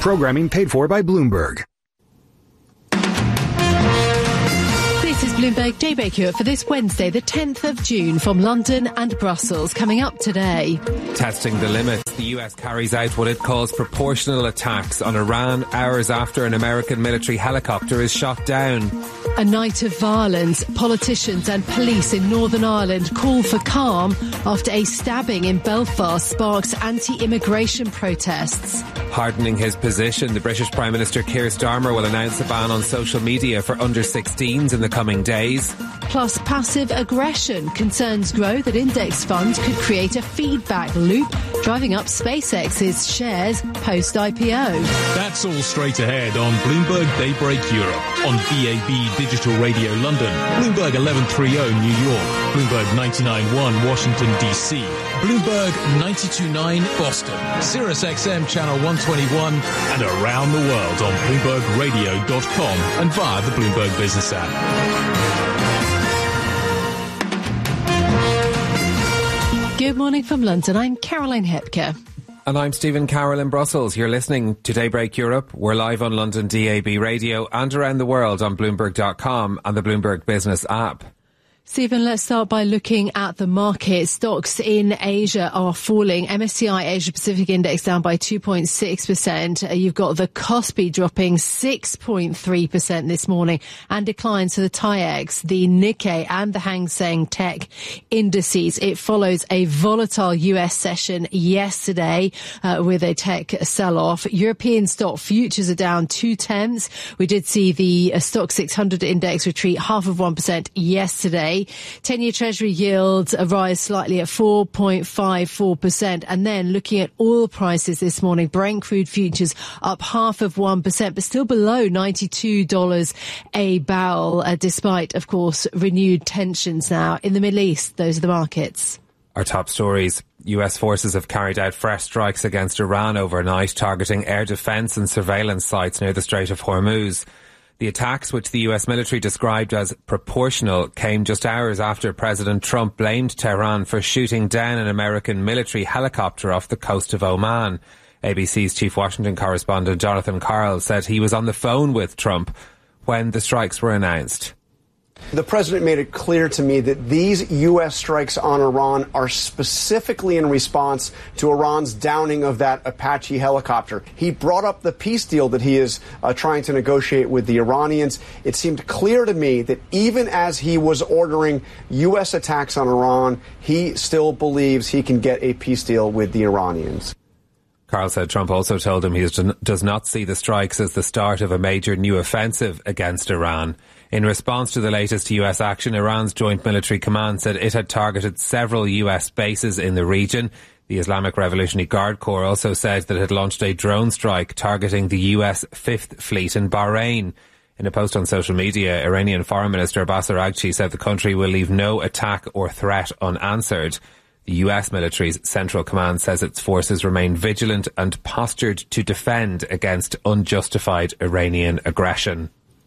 Programming paid for by Bloomberg. This is Bloomberg Daybreak Europe for this Wednesday, the 10th of June, from London and Brussels. Coming up today. Testing the limits, the US carries out what it calls proportional attacks on Iran hours after an American military helicopter is shot down. A night of violence. Politicians and police in Northern Ireland call for calm after a stabbing in Belfast sparks anti-immigration protests. Hardening his position, the British Prime Minister Keir Starmer will announce a ban on social media for under-16s in the coming days. Plus passive aggression. Concerns grow that index funds could create a feedback loop, driving up SpaceX's shares post-IPO. That's all straight ahead on Bloomberg Daybreak Europe on DAB Digital Radio London, Bloomberg 1130 New York, Bloomberg 99.1 Washington DC, Bloomberg 92.9 Boston, Sirius XM Channel 121, and around the world on BloombergRadio.com and via the Bloomberg Business app. Good morning from London. I'm Caroline Hepker. And I'm Stephen Carroll in Brussels. You're listening to Daybreak Europe. We're live on London DAB Radio and around the world on Bloomberg.com and the Bloomberg Business app. Stephen, let's start by looking at the market. Stocks in Asia are falling. MSCI Asia Pacific Index down by 2.6%. You've got the Kospi dropping 6.3% this morning, and declines for the TAIEX, the Nikkei and the Hang Seng Tech indices. It follows a volatile US session yesterday with a tech sell-off. European stock futures are down 0.2. We did see the Stock 600 index retreat 0.5% yesterday. 10-year Treasury yields rise slightly at 4.54%. And then looking at oil prices this morning, Brent crude futures up 0.5%, but still below $92 a barrel, despite, of course, renewed tensions now in the Middle East. Those are the markets. Our top stories. US forces have carried out fresh strikes against Iran overnight, targeting air defence and surveillance sites near the Strait of Hormuz. The attacks, which the US military described as proportional, came just hours after President Trump blamed Tehran for shooting down an American military helicopter off the coast of Oman. ABC's chief Washington correspondent Jonathan Karl said he was on the phone with Trump when the strikes were announced. The president made it clear to me that these U.S. strikes on Iran are specifically in response to Iran's downing of that Apache helicopter. He brought up the peace deal that he is trying to negotiate with the Iranians. It seemed clear to me that even as he was ordering U.S. attacks on Iran, he still believes he can get a peace deal with the Iranians. Karl said Trump also told him he does not see the strikes as the start of a major new offensive against Iran. In response to the latest US action, Iran's Joint Military Command said it had targeted several US bases in the region. The Islamic Revolutionary Guard Corps also said that it had launched a drone strike targeting the US Fifth Fleet in Bahrain. In a post on social media, Iranian Foreign Minister Abbas Araghchi said the country will leave no attack or threat unanswered. The US military's Central Command says its forces remain vigilant and postured to defend against unjustified Iranian aggression.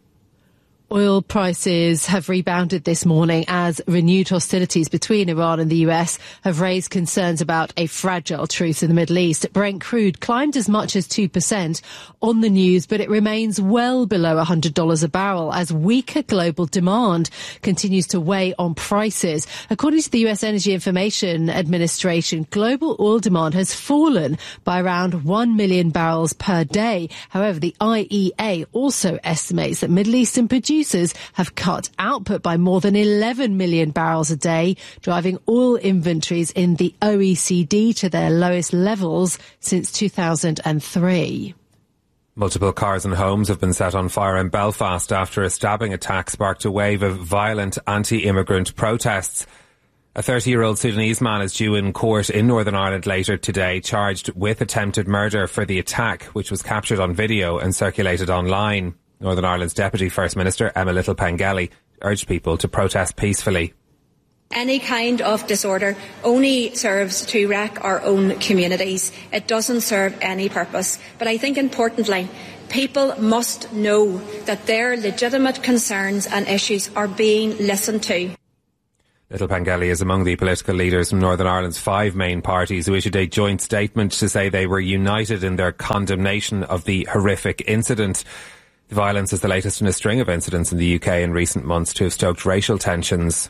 Oil prices have rebounded this morning as renewed hostilities between Iran and the US have raised concerns about a fragile truce in the Middle East. Brent crude climbed as much as 2% on the news, but it remains well below $100 a barrel as weaker global demand continues to weigh on prices. According to the US Energy Information Administration, global oil demand has fallen by around 1 million barrels per day. However, the IEA also estimates that Middle Eastern producers have cut output by more than 11 million barrels a day, driving oil inventories in the OECD to their lowest levels since 2003. Multiple cars and homes have been set on fire in Belfast after a stabbing attack sparked a wave of violent anti-immigrant protests. A 30-year-old Sudanese man is due in court in Northern Ireland later today, charged with attempted murder for the attack, which was captured on video and circulated online. Northern Ireland's Deputy First Minister, Emma Little-Pengelly, urged people to protest peacefully. Any kind of disorder only serves to wreck our own communities. It doesn't serve any purpose. But I think importantly, people must know that their legitimate concerns and issues are being listened to. Little Pengelly is among the political leaders from Northern Ireland's 5 main parties who issued a joint statement to say they were united in their condemnation of the horrific incident. The violence is the latest in a string of incidents in the UK in recent months to have stoked racial tensions.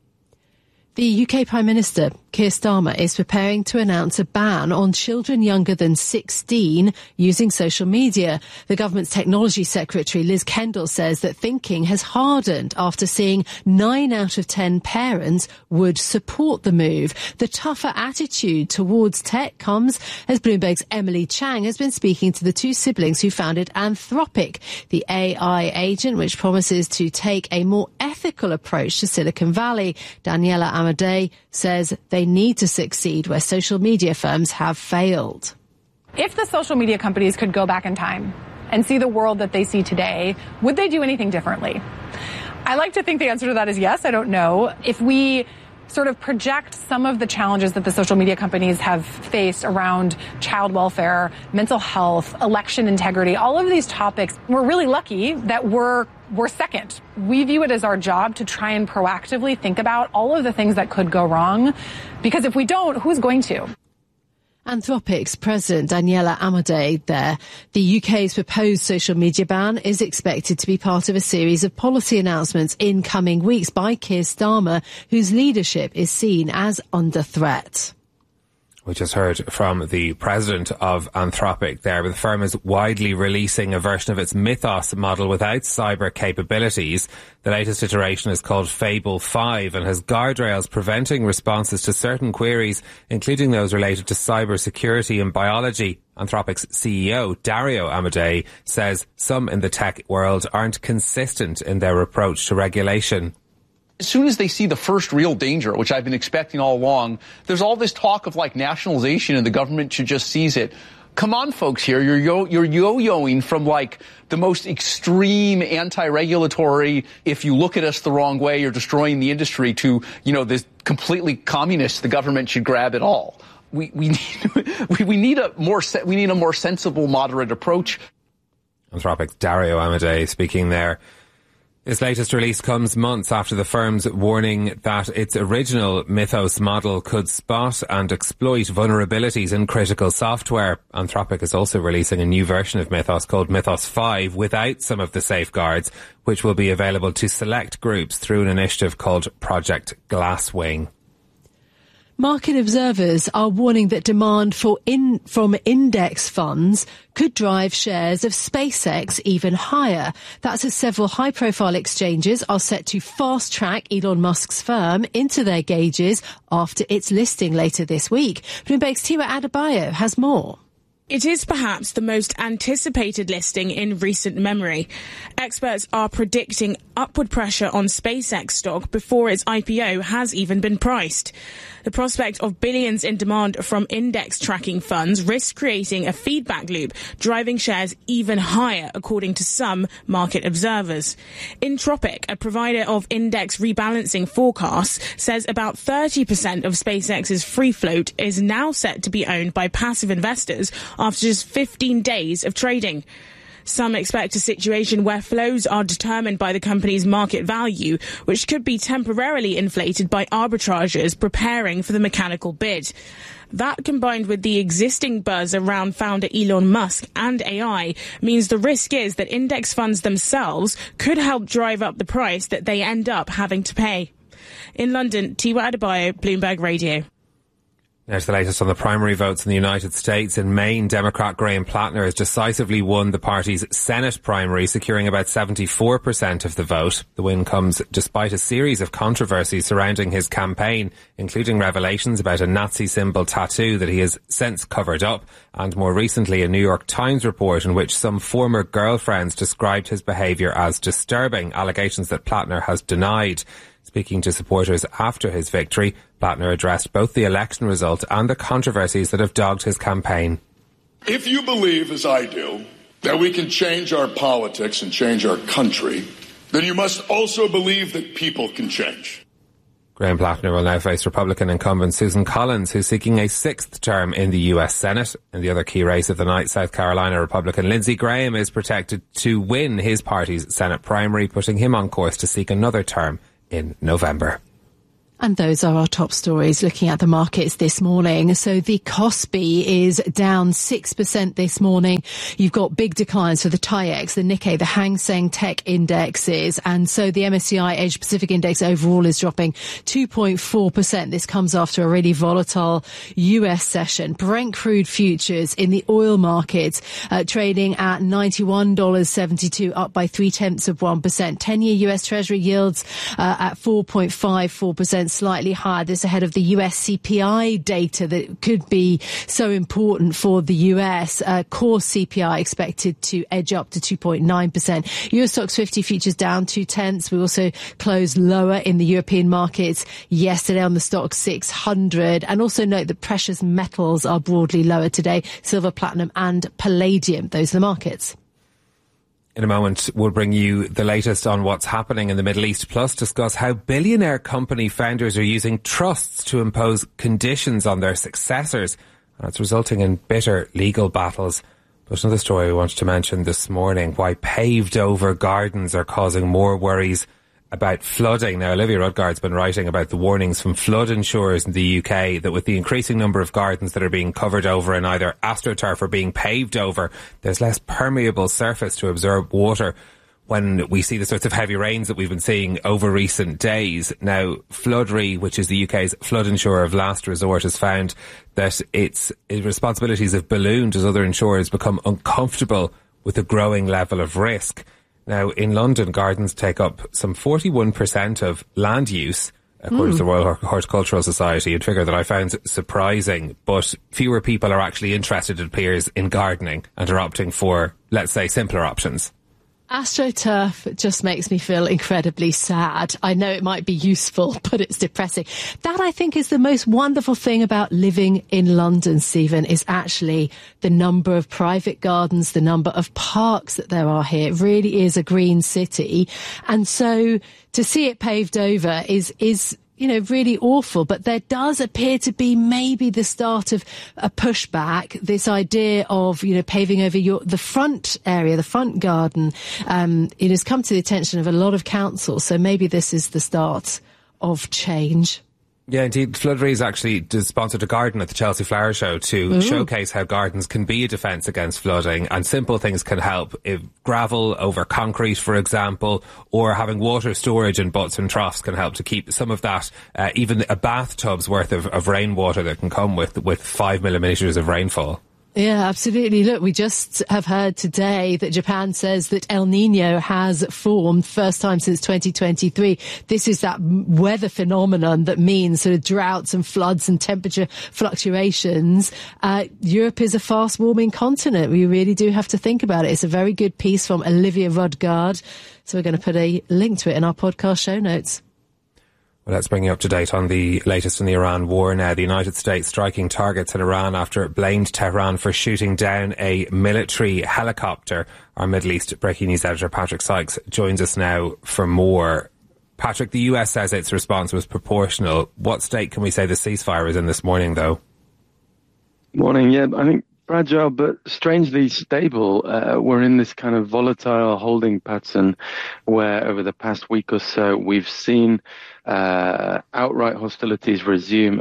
The UK Prime Minister, Keir Starmer, is preparing to announce a ban on children younger than 16 using social media. The government's technology secretary, Liz Kendall, says that thinking has hardened after seeing 9 out of 10 parents would support the move. The tougher attitude towards tech comes as Bloomberg's Emily Chang has been speaking to the 2 siblings who founded Anthropic, the AI agent which promises to take a more ethical approach to Silicon Valley. Daniela Amadei says they need to succeed where social media firms have failed. If the social media companies could go back in time and see the world that they see today, would they do anything differently? I like to think the answer to that is yes. I don't know. If we sort of project some of the challenges that the social media companies have faced around child welfare, mental health, election integrity, all of these topics, we're really lucky that we're second. We view it as our job to try and proactively think about all of the things that could go wrong, because if we don't, who's going to? Anthropic's president, Daniela Amadei, there. The UK's proposed social media ban is expected to be part of a series of policy announcements in coming weeks by Keir Starmer, whose leadership is seen as under threat. We just heard from the president of Anthropic there. The firm is widely releasing a version of its Mythos model without cyber capabilities. The latest iteration is called Fable 5 and has guardrails preventing responses to certain queries, including those related to cyber security and biology. Anthropic's CEO, Dario Amodei, says some in the tech world aren't consistent in their approach to regulation. As soon as they see the first real danger, which I've been expecting all along, there's all this talk of like nationalization and the government should just seize it. Come on, folks here. You're yo-yoing from like the most extreme anti-regulatory, if you look at us the wrong way, you're destroying the industry, to, you know, this completely communist, the government should grab it all. We need a more sensible, moderate approach. Anthropic's Dario Amodei speaking there. This latest release comes months after the firm's warning that its original Mythos model could spot and exploit vulnerabilities in critical software. Anthropic is also releasing a new version of Mythos called Mythos 5 without some of the safeguards, which will be available to select groups through an initiative called Project Glasswing. Market observers are warning that demand from index funds could drive shares of SpaceX even higher. That's as several high-profile exchanges are set to fast-track Elon Musk's firm into their gauges after its listing later this week. Bloomberg's Tiwa Adebayo has more. It is perhaps the most anticipated listing in recent memory. Experts are predicting upward pressure on SpaceX stock before its IPO has even been priced. The prospect of billions in demand from index tracking funds risks creating a feedback loop, driving shares even higher, according to some market observers. Entropic, a provider of index rebalancing forecasts, says about 30% of SpaceX's free float is now set to be owned by passive investors after just 15 days of trading. Some expect a situation where flows are determined by the company's market value, which could be temporarily inflated by arbitrageurs preparing for the mechanical bid. That, combined with the existing buzz around founder Elon Musk and AI, means the risk is that index funds themselves could help drive up the price that they end up having to pay. In London, Tiwa Adebayo, Bloomberg Radio. There's the latest on the primary votes in the United States. In Maine, Democrat Graham Plattner has decisively won the party's Senate primary, securing about 74% of the vote. The win comes despite a series of controversies surrounding his campaign, including revelations about a Nazi symbol tattoo that he has since covered up, and more recently a New York Times report in which some former girlfriends described his behaviour as disturbing, allegations that Plattner has denied. Speaking to supporters after his victory, Plattner addressed both the election result and the controversies that have dogged his campaign. If you believe, as I do, that we can change our politics and change our country, then you must also believe that people can change. Graham Plattner will now face Republican incumbent Susan Collins, who's seeking a 6th term in the US Senate. In the other key race of the night, South Carolina Republican Lindsey Graham is projected to win his party's Senate primary, putting him on course to seek another term in November. And those are our top stories looking at the markets this morning. So the Kospi is down 6% this morning. You've got big declines for the TAIEX, the Nikkei, the Hang Seng Tech indexes. And so the MSCI Asia Pacific Index overall is dropping 2.4%. This comes after a really volatile US session. Brent crude futures in the oil markets trading at $91.72, up by 0.3%. 10-year US Treasury yields at 4.54%. Slightly higher. This ahead of the US CPI data that could be so important for the US. Core CPI expected to edge up to 2.9%. US Stocks 50 futures down 0.2. We also closed lower in the European markets yesterday on the Stoxx 600. And also note that precious metals are broadly lower today. Silver, platinum and palladium. Those are the markets. In a moment, we'll bring you the latest on what's happening in the Middle East, plus discuss how billionaire company founders are using trusts to impose conditions on their successors. And it's resulting in bitter legal battles. But another story we wanted to mention this morning, why paved-over gardens are causing more worries about flooding. Now, Olivia Rudgard's been writing about the warnings from flood insurers in the UK that with the increasing number of gardens that are being covered over in either AstroTurf or being paved over, there's less permeable surface to absorb water when we see the sorts of heavy rains that we've been seeing over recent days. Now, Flood Re, which is the UK's flood insurer of last resort, has found that its responsibilities have ballooned as other insurers become uncomfortable with the growing level of risk. Now, in London, gardens take up some 41% of land use, according to the Royal Horticultural Society, a figure that I found surprising. But fewer people are actually interested, it appears, in gardening and are opting for, let's say, simpler options. AstroTurf just makes me feel incredibly sad. I know it might be useful, but it's depressing. That, I think, is the most wonderful thing about living in London, Stephen, is actually the number of private gardens, the number of parks that there are here. It really is a green city. And so to see it paved over is really awful, but there does appear to be maybe the start of a pushback. This idea of, paving over the front area, the front garden, it has come to the attention of a lot of councils. So maybe this is the start of change. Yeah, indeed. Flood Re has actually sponsored a garden at the Chelsea Flower Show to showcase how gardens can be a defence against flooding, and simple things can help. If gravel over concrete, for example, or having water storage in butts and troughs can help to keep some of that, even a bathtub's worth of rainwater that can come with 5 millimetres of rainfall. Yeah, absolutely. Look, we just have heard today that Japan says that El Nino has formed, first time since 2023. This is that weather phenomenon that means sort of droughts and floods and temperature fluctuations. Europe is a fast warming continent. We really do have to think about it. It's a very good piece from Olivia Rudgard. So we're going to put a link to it in our podcast show notes. Well, let's bring you up to date on the latest in the Iran war now. The United States striking targets in Iran after it blamed Tehran for shooting down a military helicopter. Our Middle East breaking news editor Patrick Sykes joins us now for more. Patrick, the US says its response was proportional. What state can we say the ceasefire is in this morning, though? Morning, yeah. I think fragile but strangely stable. We're in this kind of volatile holding pattern where over the past week or so we've seen outright hostilities resume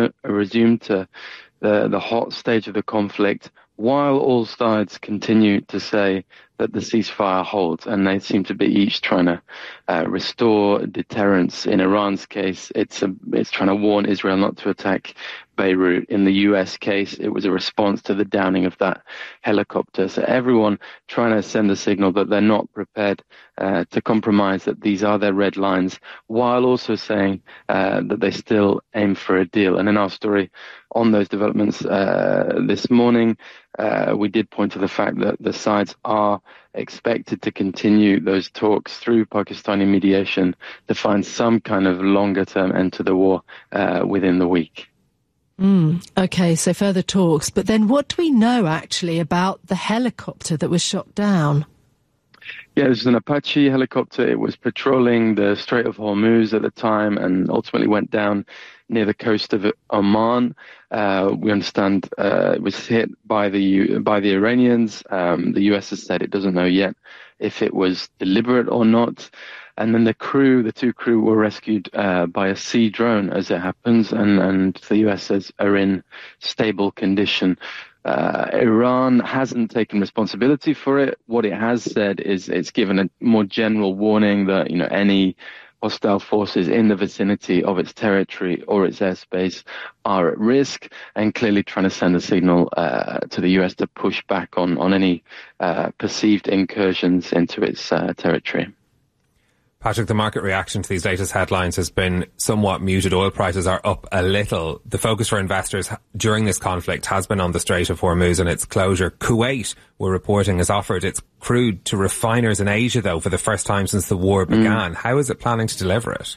to the hot stage of the conflict, while all sides continue to say that the ceasefire holds, and they seem to be each trying to restore deterrence. In Iran's case, it's trying to warn Israel not to attack Beirut. In the US case, it was a response to the downing of that helicopter. So everyone trying to send a signal that they're not prepared to compromise, that these are their red lines, while also saying that they still aim for a deal. And in our story on those developments this morning, we did point to the fact that the sides are expected to continue those talks through Pakistani mediation to find some kind of longer-term end to the war within the week. Okay, so further talks. But then what do we know actually about the helicopter that was shot down? Yeah, it was an Apache helicopter. It was patrolling the Strait of Hormuz at the time and ultimately went down near the coast of Oman. We understand it was hit by the Iranians. The US has said it doesn't know yet if it was deliberate or not. And then the two crew were rescued by a sea drone, as it happens, and the US says are in stable condition. Iran hasn't taken responsibility for it. What it has said is it's given a more general warning that, any hostile forces in the vicinity of its territory or its airspace are at risk, and clearly trying to send a signal to the US to push back on any perceived incursions into its territory. Patrick, the market reaction to these latest headlines has been somewhat muted. Oil prices are up a little. The focus for investors during this conflict has been on the Strait of Hormuz and its closure. Kuwait, we're reporting, has offered its crude to refiners in Asia, though, for the first time since the war began. How is it planning to deliver it?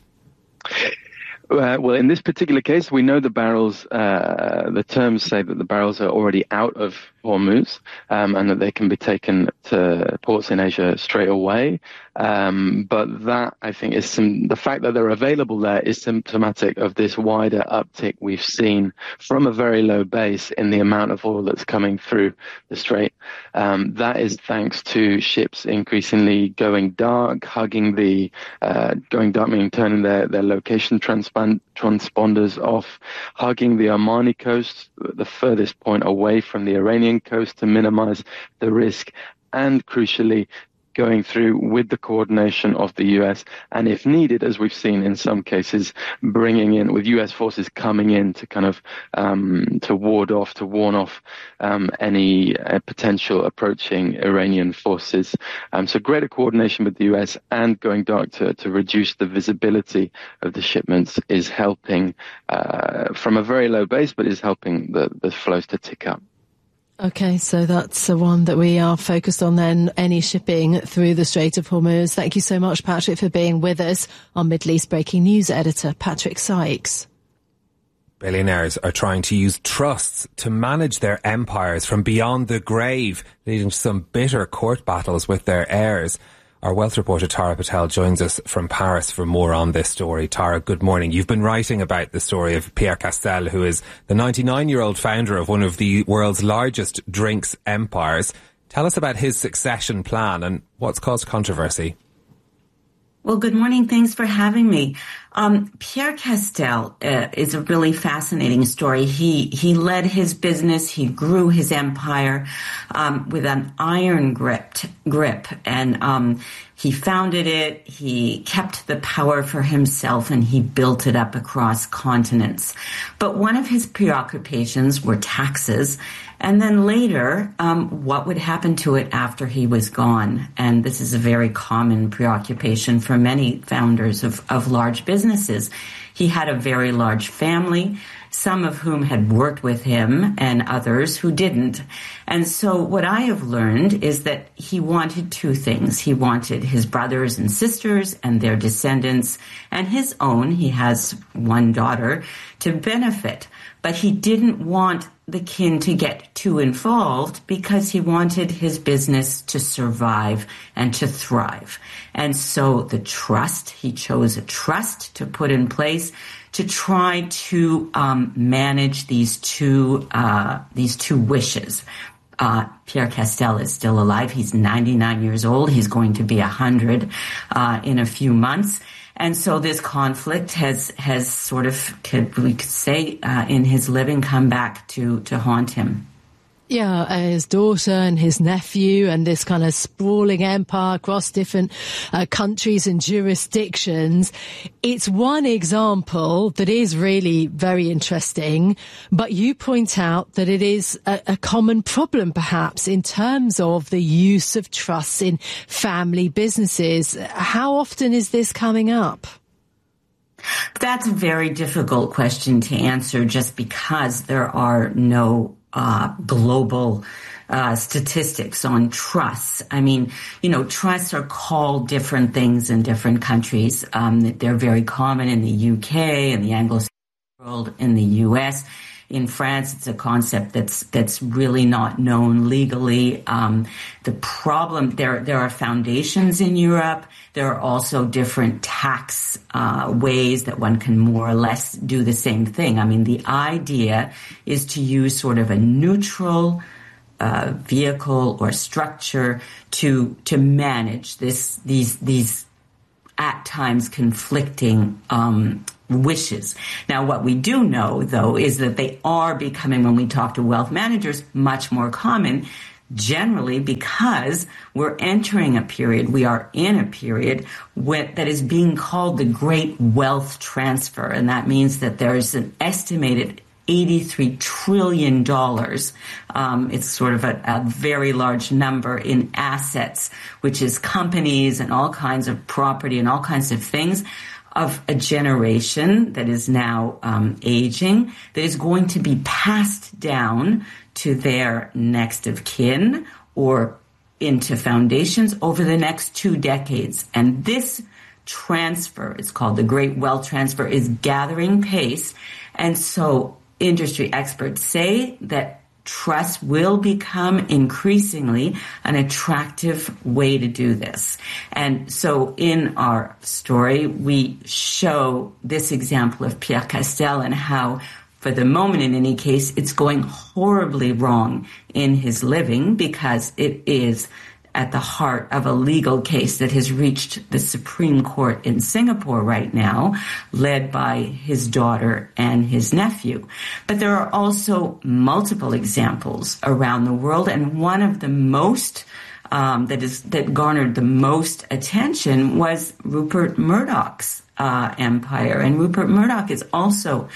Well, in this particular case, we know the barrels, the terms say that the barrels are already out of Hormuz, and that they can be taken to ports in Asia straight away. But that, I think, is the fact that they're available there is symptomatic of this wider uptick we've seen from a very low base in the amount of oil that's coming through the strait. That is thanks to ships increasingly going dark, going dark meaning turning their location transponders off, hugging the Omani coast, the furthest point away from the Iranian coast to minimize the risk, and crucially, going through with the coordination of the US, and if needed, as we've seen in some cases, bringing in with US forces coming in to kind of to warn off any potential approaching Iranian forces. So greater coordination with the US and going dark to reduce the visibility of the shipments is helping from a very low base, but is helping the flows to tick up. Okay, so that's the one that we are focused on then, any shipping through the Strait of Hormuz. Thank you so much, Patrick, for being with us. Our Middle East Breaking News editor, Patrick Sykes. Billionaires are trying to use trusts to manage their empires from beyond the grave, leading to some bitter court battles with their heirs. Our wealth reporter Tara Patel joins us from Paris for more on this story. Tara, good morning. You've been writing about the story of Pierre Castell, who is the 99-year-old founder of one of the world's largest drinks empires. Tell us about his succession plan and what's caused controversy. Well, good morning. Thanks for having me. Pierre Castell is a really fascinating story. He led his business. He grew his empire with an iron grip, and he founded it. He kept the power for himself, and he built it up across continents. But one of his preoccupations were taxes, and then later, what would happen to it after he was gone. And this is a very common preoccupation for many founders of large businesses. He had a very large family, some of whom had worked with him and others who didn't. And so what I have learned is that he wanted two things. He wanted his brothers and sisters and their descendants and his own, he has one daughter, to benefit. But he didn't want the kin to get too involved because he wanted his business to survive and to thrive. And so the trust, he chose a trust to put in place to try to manage these two wishes. Pierre Castell is still alive. He's 99 years old. He's going to be 100 in a few months. And so this conflict has sort of, we could say, in his living come back to haunt him. Yeah, his daughter and his nephew and this kind of sprawling empire across different countries and jurisdictions. It's one example that is really very interesting, but you point out that it is a common problem perhaps in terms of the use of trusts in family businesses. How often is this coming up? That's a very difficult question to answer just because there are no global statistics on trusts. I mean, trusts are called different things in different countries. They're very common in the UK and the Anglo-Saxon world, in the US. In France, it's a concept that's really not known legally. The problem, there are foundations in Europe. There are also different tax ways that one can more or less do the same thing. I mean, the idea is to use sort of a neutral vehicle or structure to manage these at times conflicting wishes. Now, what we do know, though, is that they are becoming, when we talk to wealth managers, much more common, generally because we're entering a period, we are in a period that is being called the Great Wealth Transfer. And that means that there's an estimated $83 trillion. It's sort of a very large number in assets, which is companies and all kinds of property and all kinds of things of a generation that is now aging, that is going to be passed down to their next of kin or into foundations over the next 2 decades. And this transfer, it's called the Great Wealth Transfer, is gathering pace. And so industry experts say that trust will become increasingly an attractive way to do this. And so in our story, we show this example of Pierre Castel and how, for the moment in any case, it's going horribly wrong in his living because it is at the heart of a legal case that has reached the Supreme Court in Singapore right now, led by his daughter and his nephew. But there are also multiple examples around the world, and one of the most that garnered the most attention was Rupert Murdoch's empire. And Rupert Murdoch is also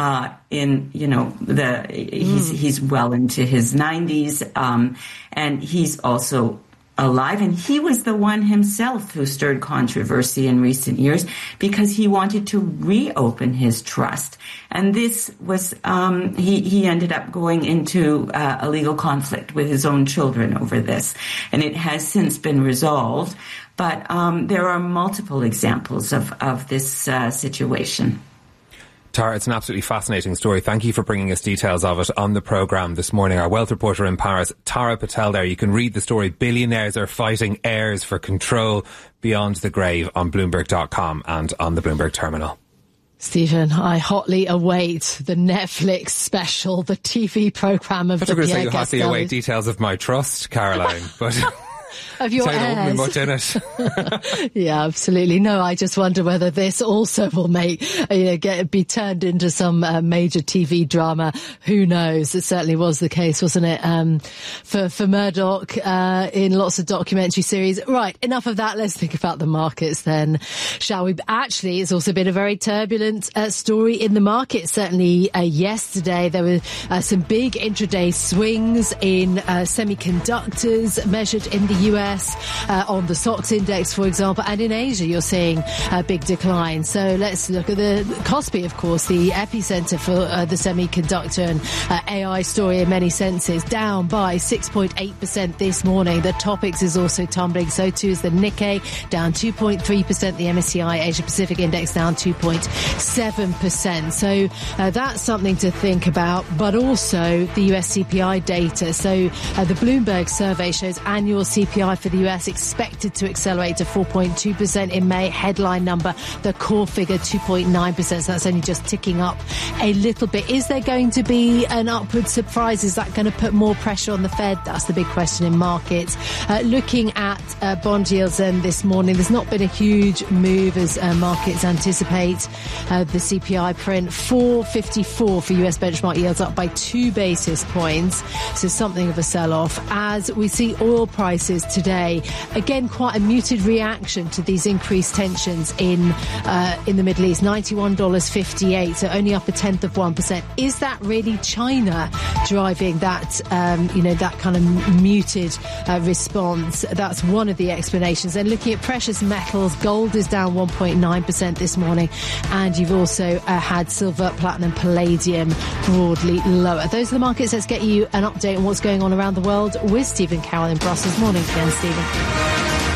he's well into his 90s, and he's also alive, and he was the one himself who stirred controversy in recent years because he wanted to reopen his trust. And this was, he ended up going into a legal conflict with his own children over this. And it has since been resolved. But there are multiple examples of this situation. Tara, it's an absolutely fascinating story. Thank you for bringing us details of it on the programme this morning. Our wealth reporter in Paris, Tara Patel there. You can read the story, Billionaires Are Fighting Heirs for Control Beyond the Grave, on Bloomberg.com and on the Bloomberg terminal. Stephen, I hotly await the Netflix special, the TV programme of the Pierre Castel. I was going to say you hotly await details of my trust, Caroline, but... Of your heirs. There won't be much in it. Yeah, absolutely. No, I just wonder whether this also will be turned into some major TV drama. Who knows? It certainly was the case, wasn't it? For Murdoch, in lots of documentary series. Right. Enough of that. Let's think about the markets then, shall we? Actually, it's also been a very turbulent story in the market. Certainly, yesterday there were some big intraday swings in semiconductors measured in the US, on the SOX index, for example, and in Asia you're seeing a big decline. So let's look at the Kospi, of course, the epicenter for the semiconductor and AI story in many senses, down by 6.8% this morning. The Topix is also tumbling, so too is the Nikkei, down 2.3%. The MSCI Asia Pacific Index down 2.7%. So that's something to think about, but also the US CPI data. So the Bloomberg survey shows annual CPI for the US expected to accelerate to 4.2% in May. Headline number, the core figure 2.9%. So that's only just ticking up a little bit. Is there going to be an upward surprise? Is that going to put more pressure on the Fed? That's the big question in markets. Looking at bond yields then this morning, there's not been a huge move as markets anticipate. The CPI print 4.54 for US benchmark yields, up by 2 basis points. So something of a sell-off. As we see oil prices today, again, quite a muted reaction to these increased tensions in the Middle East. $91.58, so only up 0.1%. Is that really China driving that, that kind of muted response? That's one of the explanations. And looking at precious metals, gold is down 1.9% this morning, and you've also had silver, platinum, palladium broadly lower. Those are the markets. Let's get you an update on what's going on around the world with Stephen Carroll in Brussels. Morning again, Stephen.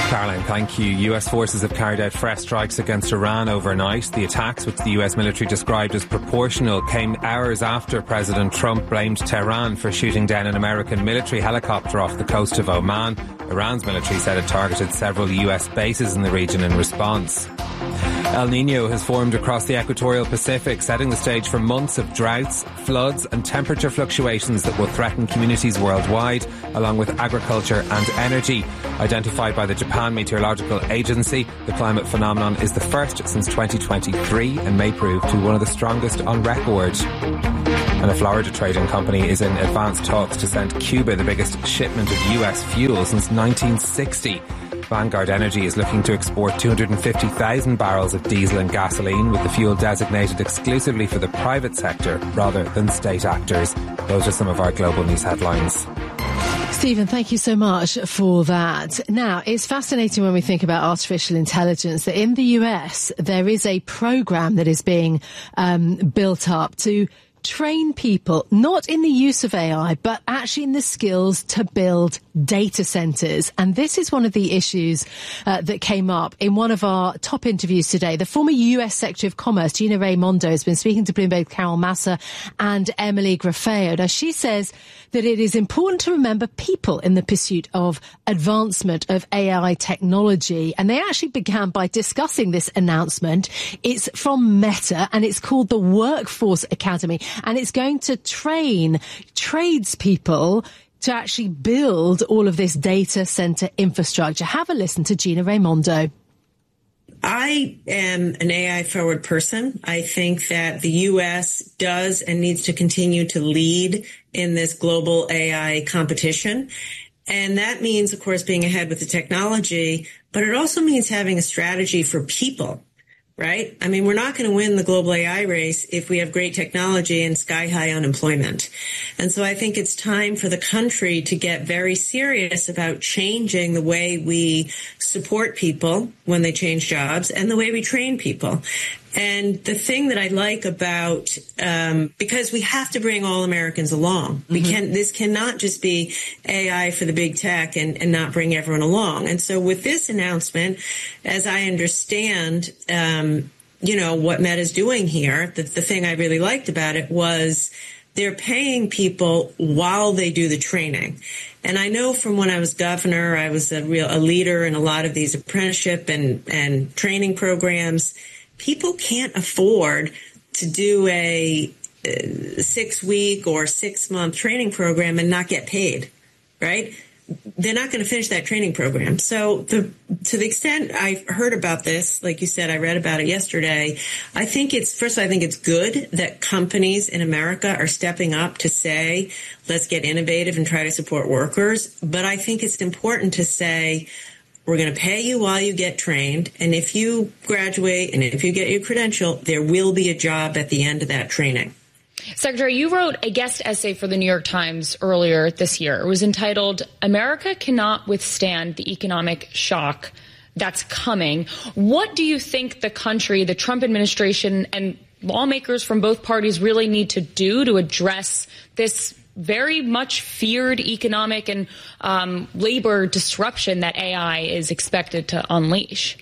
Caroline, thank you. US forces have carried out fresh strikes against Iran overnight. The attacks, which the US military described as proportional, came hours after President Trump blamed Tehran for shooting down an American military helicopter off the coast of Oman. Iran's military said it targeted several US bases in the region in response. El Niño has formed across the equatorial Pacific, setting the stage for months of droughts, floods and temperature fluctuations that will threaten communities worldwide, along with agriculture and energy. Identified by the Japan Meteorological Agency, the climate phenomenon is the first since 2023 and may prove to be one of the strongest on record. And a Florida trading company is in advanced talks to send Cuba the biggest shipment of US fuel since 1960. Vanguard Energy is looking to export 250,000 barrels of diesel and gasoline, with the fuel designated exclusively for the private sector rather than state actors. Those are some of our global news headlines. Stephen, thank you so much for that. Now, it's fascinating when we think about artificial intelligence that in the US, there is a program that is being built up to train people, not in the use of AI, but actually in the skills to build data centers. And this is one of the issues that came up in one of our top interviews today. The former US Secretary of Commerce, Gina Raimondo, has been speaking to Bloomberg Carol Massa and Emily Graffeo. Now, she says that it is important to remember people in the pursuit of advancement of AI technology. And they actually began by discussing this announcement. It's from Meta and it's called the Workforce Academy. And it's going to train tradespeople to actually build all of this data center infrastructure. Have a listen to Gina Raimondo. I am an AI forward person. I think that the U.S. does and needs to continue to lead in this global AI competition. And that means, of course, being ahead with the technology, but it also means having a strategy for people. Right? I mean, we're not going to win the global AI race if we have great technology and sky-high unemployment. And so I think it's time for the country to get very serious about changing the way we support people when they change jobs and the way we train people. And the thing that I like about, because we have to bring all Americans along. This cannot just be AI for the big tech and not bring everyone along. And so with this announcement, as I understand, what Meta's doing here, the thing I really liked about it was they're paying people while they do the training. And I know from when I was governor, I was a leader in a lot of these apprenticeship and training programs. People can't afford to do a 6-week or 6-month training program and not get paid, right? They're not going to finish that training program. So to the extent I heard about this, like you said, I read about it yesterday. I think it's good that companies in America are stepping up to say, let's get innovative and try to support workers. But I think it's important to say, we're going to pay you while you get trained. And if you graduate and if you get your credential, there will be a job at the end of that training. Secretary, you wrote a guest essay for the New York Times earlier this year. It was entitled, "America Cannot Withstand the Economic Shock That's Coming." What do you think the country, the Trump administration, and lawmakers from both parties really need to do to address this very much feared economic and labor disruption that AI is expected to unleash?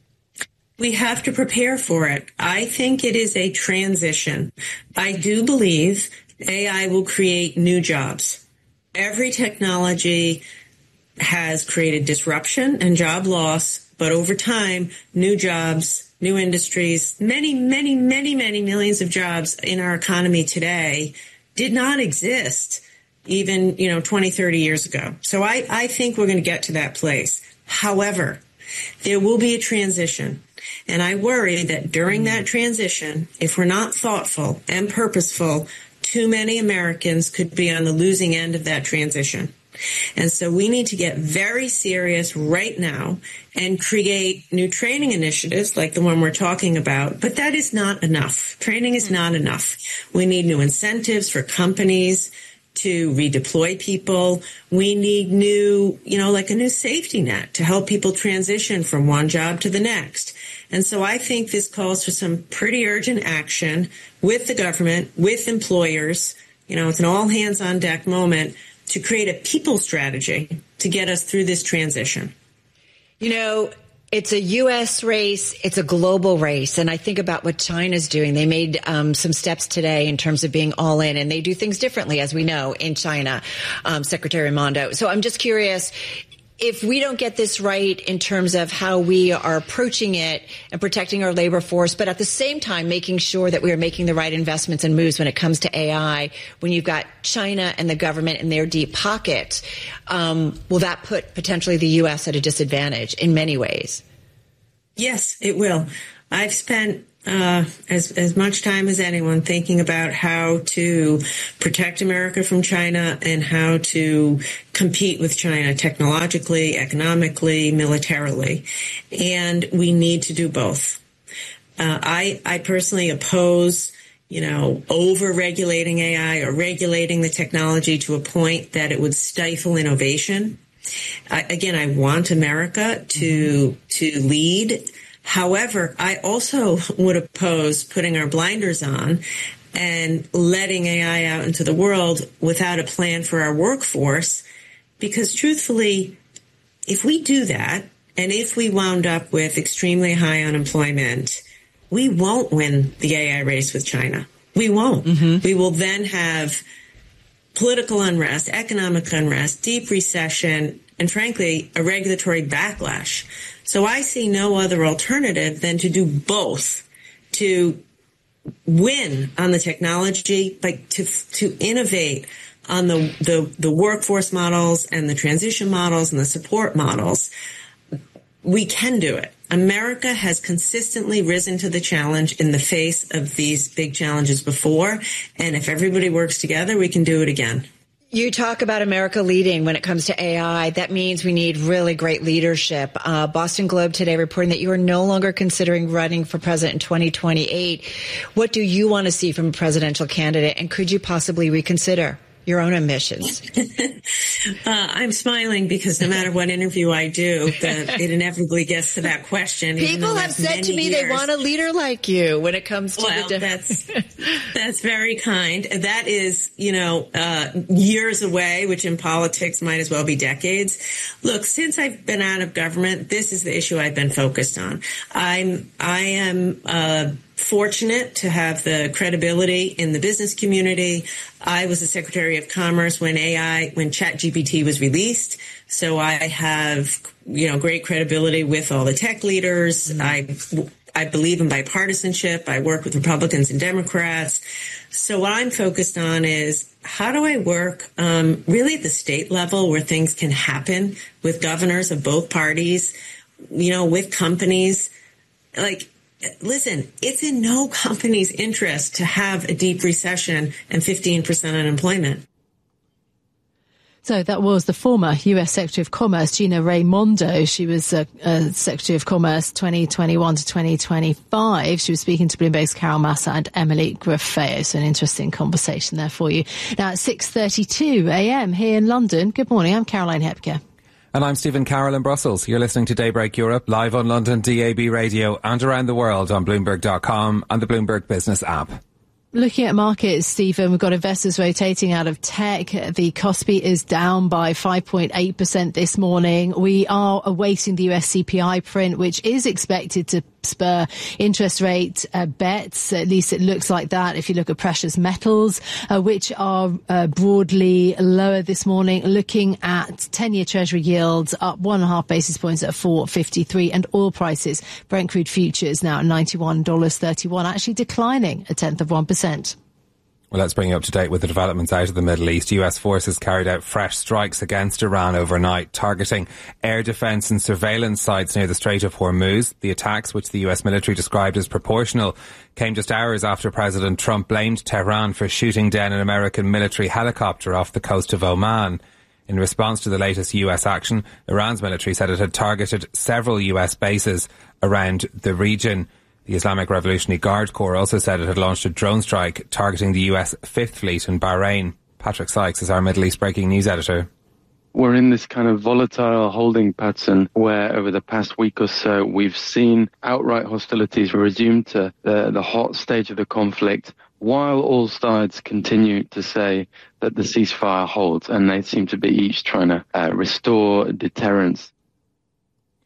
We have to prepare for it. I think it is a transition. I do believe AI will create new jobs. Every technology has created disruption and job loss, but over time, new jobs, new industries, many millions of jobs in our economy today did not exist even, 20, 30 years ago. So I think we're going to get to that place. However, there will be a transition. And I worry that during that transition, if we're not thoughtful and purposeful, too many Americans could be on the losing end of that transition. And so we need to get very serious right now and create new training initiatives like the one we're talking about. But that is not enough. Training is not enough. We need new incentives for companies to redeploy people. We need new, like a new safety net to help people transition from one job to the next. And so I think this calls for some pretty urgent action with the government, with employers. It's an all hands on deck moment to create a people strategy to get us through this transition. It's a U.S. race. It's a global race. And I think about what China's doing. They made some steps today in terms of being all in, and they do things differently, as we know, in China, Secretary Raimondo. So I'm just curious, if we don't get this right in terms of how we are approaching it and protecting our labor force, but at the same time making sure that we are making the right investments and moves when it comes to AI, when you've got China and the government in their deep pockets, will that put potentially the U.S. at a disadvantage in many ways? Yes, it will. I've spent as much time as anyone thinking about how to protect America from China and how to compete with China technologically, economically, militarily. And we need to do both. I personally oppose, over-regulating AI or regulating the technology to a point that it would stifle innovation. I want America to lead. However, I also would oppose putting our blinders on and letting AI out into the world without a plan for our workforce, because truthfully, if we do that, and if we wound up with extremely high unemployment, we won't win the AI race with China. We won't. Mm-hmm. We will then have political unrest, economic unrest, deep recession, and frankly, a regulatory backlash. So I see no other alternative than to do both, to win on the technology, but to innovate on the workforce models and the transition models and the support models. We can do it. America has consistently risen to the challenge in the face of these big challenges before, and if everybody works together, we can do it again. You talk about America leading when it comes to AI. That means we need really great leadership. Boston Globe today reporting that you are no longer considering running for president in 2028. What do you want to see from a presidential candidate, and could you possibly reconsider your own ambitions? I'm smiling because no matter what interview I do, it inevitably gets to that question. People have said to me they want a leader like you when it comes to that's very kind. That is, years away, which in politics might as well be decades. Look, since I've been out of government, this is the issue I've been focused on. I am fortunate to have the credibility in the business community. I was the Secretary of Commerce when ChatGPT was released. So I have, great credibility with all the tech leaders. Mm-hmm. I believe in bipartisanship. I work with Republicans and Democrats. So what I'm focused on is how do I work really at the state level where things can happen with governors of both parties, with companies. Listen, it's in no company's interest to have a deep recession and 15% unemployment. So that was the former U.S. Secretary of Commerce, Gina Raimondo. She was Secretary of Commerce 2021 to 2025. She was speaking to Bloomberg's Carol Massa and Emily Grafeo. So an interesting conversation there for you. Now at 6:32 a.m. here in London. Good morning. I'm Caroline Hepker. And I'm Stephen Carroll in Brussels. You're listening to Daybreak Europe, live on London DAB radio and around the world on Bloomberg.com and the Bloomberg Business app. Looking at markets, Stephen, we've got investors rotating out of tech. The Kospi is down by 5.8% this morning. We are awaiting the US CPI print, which is expected to spur interest rate bets. At least it looks like that. If you look at precious metals, which are broadly lower this morning, looking at 10-year Treasury yields up 1.5 basis points at 4.53, and oil prices, Brent crude futures now at $91.31, actually declining 0.1%. Well, let's bring you up to date with the developments out of the Middle East. US forces carried out fresh strikes against Iran overnight, targeting air defence and surveillance sites near the Strait of Hormuz. The attacks, which the US military described as proportional, came just hours after President Trump blamed Tehran for shooting down an American military helicopter off the coast of Oman. In response to the latest US action, Iran's military said it had targeted several US bases around the region. The Islamic Revolutionary Guard Corps also said it had launched a drone strike targeting the US Fifth Fleet in Bahrain. Patrick Sykes is our Middle East breaking news editor. We're in this kind of volatile holding pattern where over the past week or so we've seen outright hostilities resume to the hot stage of the conflict, while all sides continue to say that the ceasefire holds, and they seem to be each trying to restore deterrence.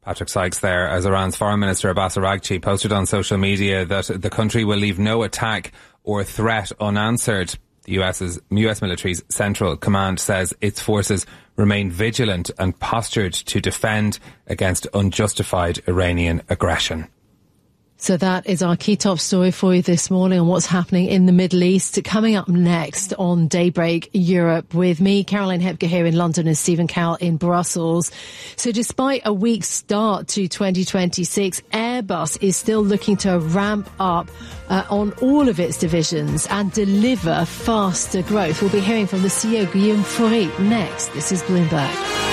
Patrick Sykes there, as Iran's Foreign Minister Abbas Araghchi posted on social media that the country will leave no attack or threat unanswered. The US military's Central Command says its forces remain vigilant and postured to defend against unjustified Iranian aggression. So that is our key top story for you this morning on what's happening in the Middle East. Coming up next on Daybreak Europe with me, Caroline Hepker here in London and Stephen Cowell in Brussels. So despite a weak start to 2026, Airbus is still looking to ramp up on all of its divisions and deliver faster growth. We'll be hearing from the CEO Guillaume Faury next. This is Bloomberg.